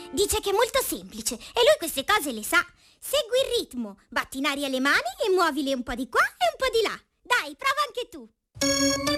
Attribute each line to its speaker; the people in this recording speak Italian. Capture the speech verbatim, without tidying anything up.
Speaker 1: Dice che è molto semplice e lui queste cose le sa. Segui il ritmo, batti in aria le mani e muovile un po' di qua e un po' di là. Dai, prova anche tu.